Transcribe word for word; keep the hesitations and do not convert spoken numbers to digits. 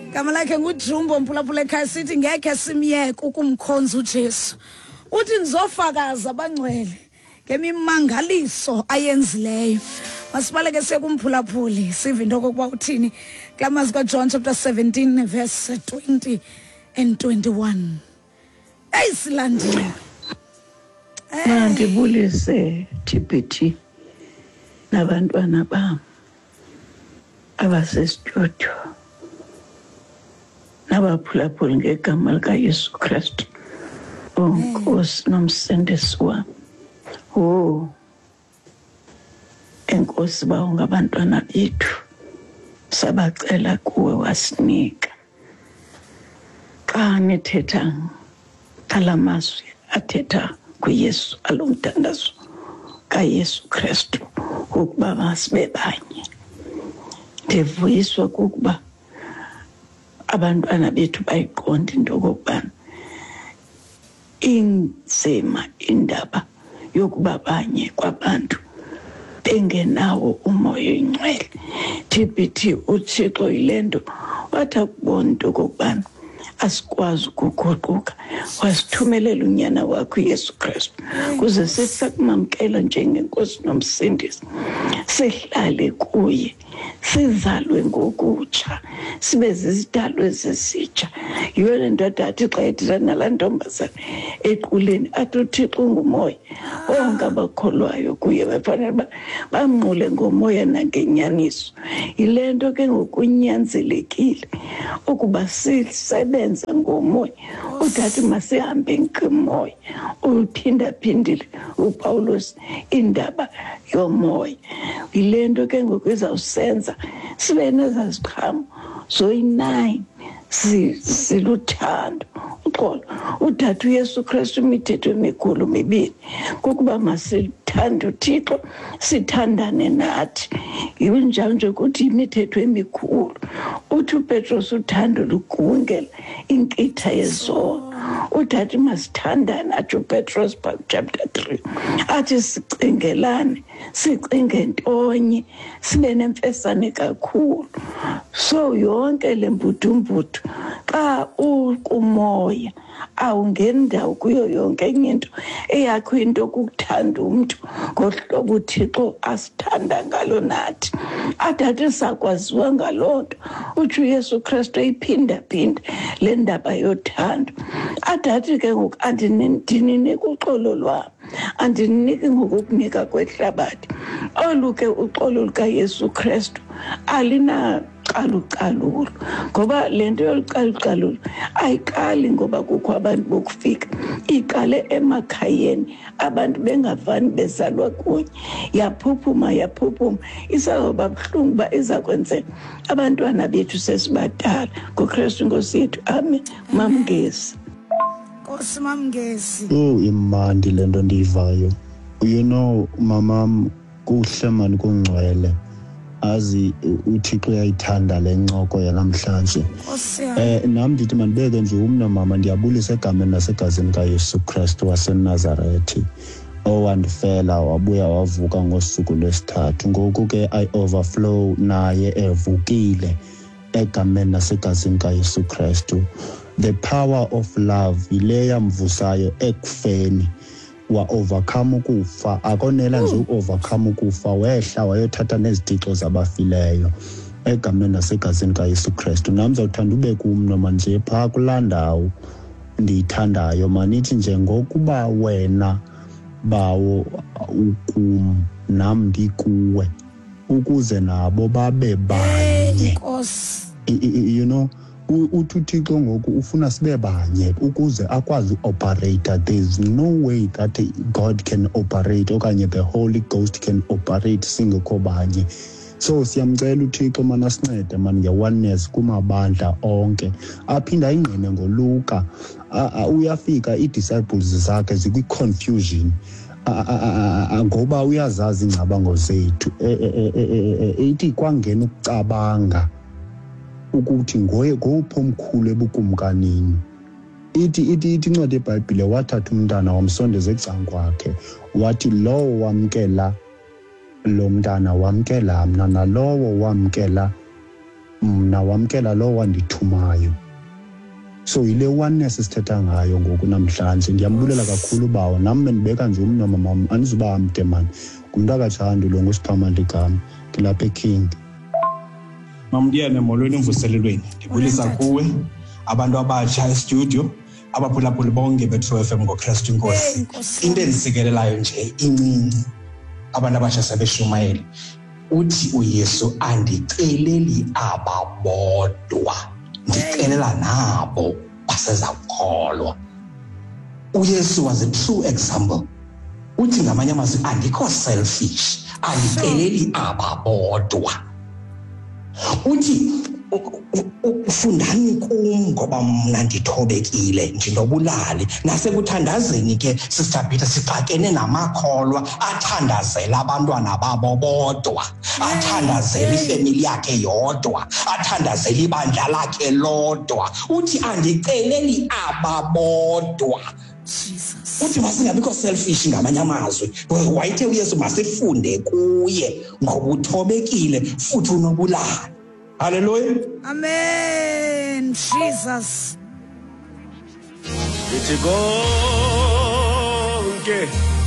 Gama lakhe nguJumbo Mphulaphula ekhaya sithi ngeke simyeke ukumkhonza uJesu. Uthi nizofakaza abangcwele ngemimangaliso ayenzileyo. Masibaleke siye kumphulaphuli sive into kokuba uthini kulamazwi kaJohn chapter seventeen verse twenty and twenty-one. Ayisilandile. Mandibulise T P T nabantwana bam abasesitudio nabaphulaphuli ngegama likaYesu Kristu uNkosi nomsindisi wami. Oh, enkosi bawo ngabantwana bethu sabacela kuwe wasinika xa nithetha kalamazwi athetha kuYesu alomthandazo kaYesu Kristu ukuba masibe banye. Ndivuyiswa kukuba abantwana bethu bayiqonda into okubana inzima indaba yokuba banye kwabantu bengenawo umoya oyingcwele. T P T uThixo yilento wathi akubona into okubana asikwazi ukuguquka wasithumelela unyana wakho uYesu Kristu kuze sisakumamkela njengenkosi nomsindisi, sihlale kuye, sizalwe ngokutsha, sibe zizidalwa ezisitsha. Yiyo le nto athi xa ethetha nalaa ntombazana equleni athi uThixo ungumoya, onke abakholwayo kuye bafanele uba bamnqule ngomoya nangenyaniso. Yile nto ke ngokunyanzelekile ukuba sisebenze ngomoya. Udathi masihambe ngomoya. Uphindaphindile uPawulos indaba yomoya. Yile nto ke ngoku izawusenza sibe nezaziqhamo zoyi-nine siluthando. Uxolo uDade uYesu Kristu imithetho emikhulu mibini kukuba masithande uThixo sithandane nathi. Yinjalo nje ukuthi imithetho emikhulu. Uthi uPetros uthando lugungela inkitha yezono. Udathi masithandane athi uPetros chapter three athi sicingelane sicinge ntonye sibe nemfesane kakhulu. So yonke le mbudumbudu xa ukumoya awungeni ndawo kuyo yonke enye into eyakho into kukuthanda umntu ngohlobo uThixo asithanda ngalo nathi. Adathi sakwaziwa ngaloo nto uthi uYesu Kristu eyiphinda-phinda le ndaba yothando. Adathi ke ngoku andininika uxolo lwam, andiniki ngokukunika kwehlabathi. Olu ke uxolo lukaYesu Kristu alina calucalulo, ngoba le nto yolucalucalulo ayiqali ngoba kukho abantu bokufika, iqale emakhayeni abantu bengavani bezalwa kunye. Yaphuphuma yaphuphuma izawuba buhlungu uba iza kwenzeka abantwana bethu sesibadala ngoKristu Nkosi yethu. Amen. Mamngesi. Nkosi mamngesi. Oh, imandi le nto ndiyivayo. You know mamam kuhle mani kungcwele azi uThixo uyayithanda le ncoko yanamhlanje. Eh nami ndithi mandibeke nje umna mama ndiyabulisa egameni nasegazini kaYesu Kristu waseNazaretha owandifela wabuya wavuka ngosuku lwesithathu. Ngoku ke I overflow naye evukile egameni nasegazini kaYesu Kristu. The power of love ile yamvusayo ekufeni wa overcome ukufa. Akonela nje uovercome ukufa, wehla wayothatha nezitixo zabafileyo egameni nasegazini kaYesu Kristu. Nami zawuthanda ube kumno manje pha kulaa ndawo ndiyithandayo manithi njengokuba wena bawo ukum nam ndikuwe ukuze nabo babe banye. You know uthi uThixo ngoku ufuna sibe banye ukuze akwazi operate. There is no way that God can operate okanye the Holy Ghost can operate singekho banye. So siyamcela uThixo mana sincede mani nge-oneness kumabandla onke. Aphinda ingqine ngoluka uyafika ii-disciples zakhe zikwi-confusion ngoba uyazazi ingcabango zethu. Ithi kwangena ukucabanga ukuthi ngoye ngopho omkhulu ebukumkanini. Ithi ithi ithi incwadi yeBhayibhile wathatha umntana wamsondeza ecankwakhe wathi lowo wamkela lo mntana wamkela mna, nalowo wamkela mna wamkela lo wandithumayo. So yile oneness sithetha ngayo ngoku namhlanje. Ndiyambulela kakhulu bawo, nam bendibeka nje umntu mamam andizuba amde man. Ngumntu akathandi lo nguSiphamandla igama, ngilapha eKing. Mamdiyane molweni emvuselelweni. Ndibulisa kuwe abantu abatsha estudio, abaphulaphuli bonke beTrue F M ngoKristu Inkosi. Into endisekelelayo nje incinci abantu abatsha sebeshumayeli. Uthi uYesu andiceleli aba bodwa, ndicelela nabo basezakholwa. uYesu was a true example. Uthi ngamanye amazwi andikho selfish, andiceleli aba bodwa. Uthi ufundani kum ngoba mna ndithobekile ndinobulali. Nasekuthandazeni ke Sister Peter sixakene namakholwa athandazela abantwana babo bodwa, athandazela ifamily yakhe yodwa, athandazela ibandla lakhe lodwa. Uthi andiceleli aba bodwa. Jesus. Uthi masingabikho selfish ngamanye amazwi. Wayithe uYesu masifunde kuye ngoba uthobekile futhi unobulali. Hallelujah. Amen. Jesus. Ithi konke